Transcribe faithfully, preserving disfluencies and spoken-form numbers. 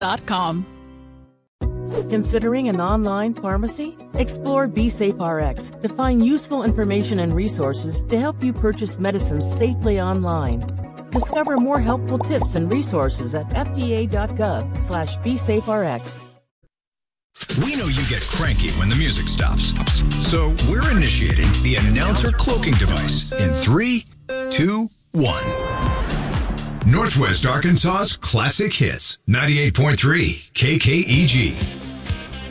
dot com. Considering an online pharmacy? Explore BeSafeRx to find useful information and resources to help you purchase medicines safely online. Discover more helpful tips and resources at fda.gov slash BeSafeRx. We know you get cranky when the music stops. So we're initiating the announcer cloaking device in three, two, one. Northwest Arkansas's classic hits, ninety-eight point three K K E G.